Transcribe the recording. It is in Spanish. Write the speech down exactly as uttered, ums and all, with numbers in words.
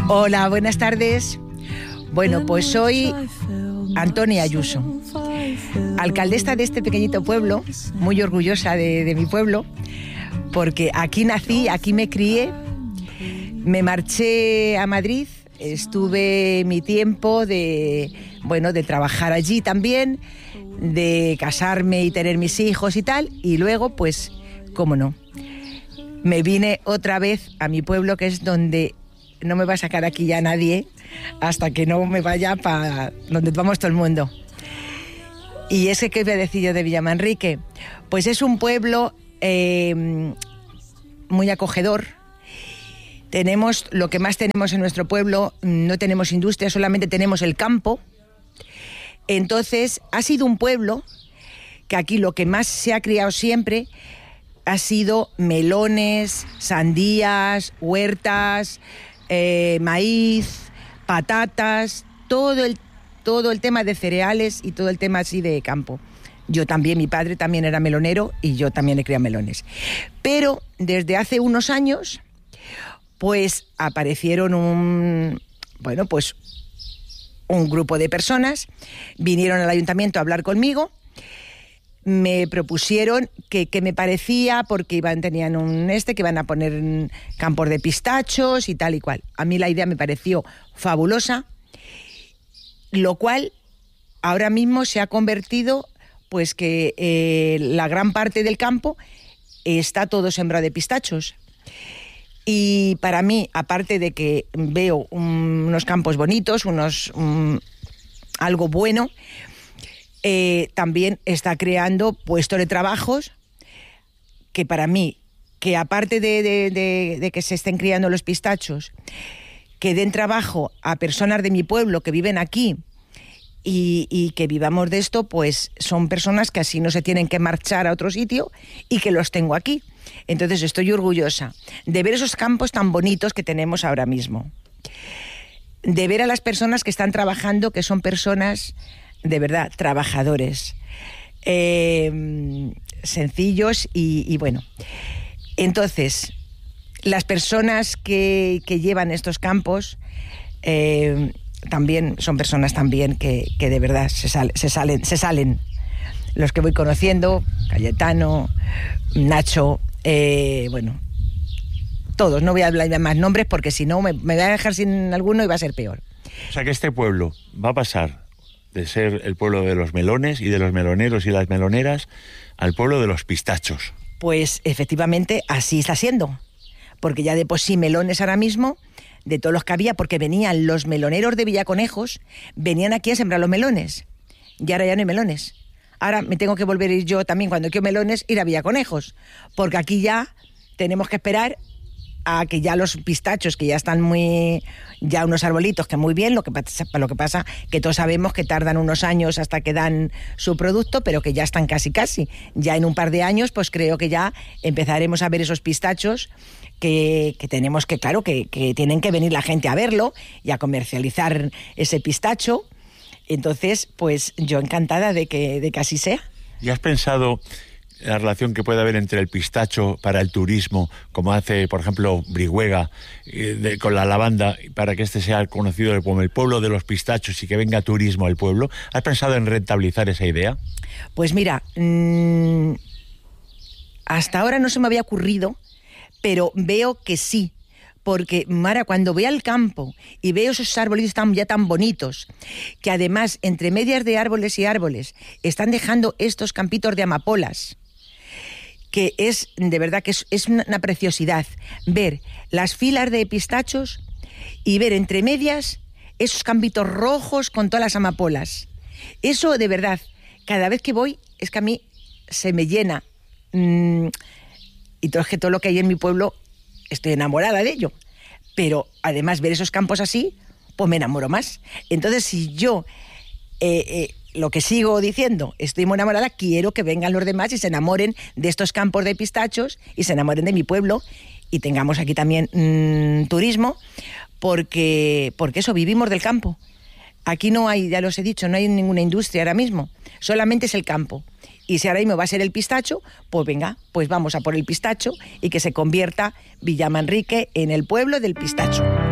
Hola, buenas tardes. Bueno, pues soy Antonia Ayuso, alcaldesa de este pequeñito pueblo, muy orgullosa de, de mi pueblo, porque aquí nací, aquí me crié, me marché a Madrid, estuve mi tiempo de, bueno, de trabajar allí también, de casarme y tener mis hijos y tal, y luego, pues, cómo no, me vine otra vez a mi pueblo, que es donde no me va a sacar aquí ya nadie hasta que no me vaya para donde vamos todo el mundo. Y es que, ¿qué voy a decir yo de Villamanrique? Pues es un pueblo eh, muy acogedor. Tenemos lo que más tenemos en nuestro pueblo, no tenemos industria, solamente tenemos el campo. Entonces, ha sido un pueblo que aquí lo que más se ha criado siempre ha sido melones, sandías, huertas, eh, maíz, patatas, todo el, todo el tema de cereales y todo el tema así de campo. Yo también, mi padre también era melonero y yo también he criado melones. Pero desde hace unos años, pues aparecieron un, bueno, pues un grupo de personas, vinieron al ayuntamiento a hablar conmigo, me propusieron que, que me parecía, porque iban, tenían un este, que iban a poner campos de pistachos y tal y cual. A mí la idea me pareció fabulosa, lo cual ahora mismo se ha convertido, pues que eh, la gran parte del campo está todo sembrado de pistachos. Y para mí, aparte de que veo un, unos campos bonitos, unos un, algo bueno, eh, también está creando puestos de trabajos que para mí, que aparte de, de, de, de que se estén criando los pistachos, que den trabajo a personas de mi pueblo que viven aquí y, y que vivamos de esto, pues son personas que así no se tienen que marchar a otro sitio y que los tengo aquí. Entonces estoy orgullosa de ver esos campos tan bonitos que tenemos ahora mismo, de ver a las personas que están trabajando, que son personas de verdad, trabajadores, eh, sencillos y, y bueno. Entonces, las personas que, que llevan estos campos eh, también son personas también que, que de verdad se, sal, se, salen, se salen. Los que voy conociendo, Cayetano, Nacho, eh, bueno, todos, no voy a hablar de más nombres porque si no me, me voy a dejar sin alguno y va a ser peor. O sea que este pueblo va a pasar de ser el pueblo de los melones y de los meloneros y las meloneras al pueblo de los pistachos. Pues efectivamente así está siendo, porque ya de por sí melones ahora mismo, de todos los que había, porque venían los meloneros de Villaconejos, venían aquí a sembrar los melones, y ahora ya no hay melones. Ahora me tengo que volver a ir yo también, cuando quiero melones, ir a Villaconejos, porque aquí ya tenemos que esperar a que ya los pistachos, que ya están muy, ya unos arbolitos que muy bien, lo que pasa, lo que pasa que todos sabemos que tardan unos años hasta que dan su producto, pero que ya están casi casi, ya en un par de años pues creo que ya empezaremos a ver esos pistachos que, que tenemos que, claro, que, que tienen que venir la gente a verlo y a comercializar ese pistacho. Entonces pues yo encantada de que, de que así sea. ¿Y has pensado la relación que puede haber entre el pistacho para el turismo, como hace, por ejemplo, Brihuega, eh, de, con la lavanda, para que este sea conocido como el pueblo de los pistachos y que venga turismo al pueblo? ¿Has pensado en rentabilizar esa idea? Pues mira, mmm, hasta ahora no se me había ocurrido, pero veo que sí. Porque, Mara, cuando voy al campo y veo esos árboles tan, ya tan bonitos, que además, entre medias de árboles y árboles, están dejando estos campitos de amapolas, que es, de verdad, que es, es una preciosidad ver las filas de pistachos y ver entre medias esos campitos rojos con todas las amapolas. Eso, de verdad, cada vez que voy, es que a mí se me llena. Mm, y todo es que todo lo que hay en mi pueblo, estoy enamorada de ello. Pero además ver esos campos así, pues me enamoro más. Entonces, si yo, eh, eh, lo que sigo diciendo, estoy muy enamorada, quiero que vengan los demás y se enamoren de estos campos de pistachos y se enamoren de mi pueblo y tengamos aquí también mmm, turismo, porque, porque eso, vivimos del campo. Aquí no hay, ya los he dicho, no hay ninguna industria ahora mismo, solamente es el campo. Y si ahora mismo va a ser el pistacho, pues venga, pues vamos a por el pistacho y que se convierta Villamanrique en el pueblo del pistacho.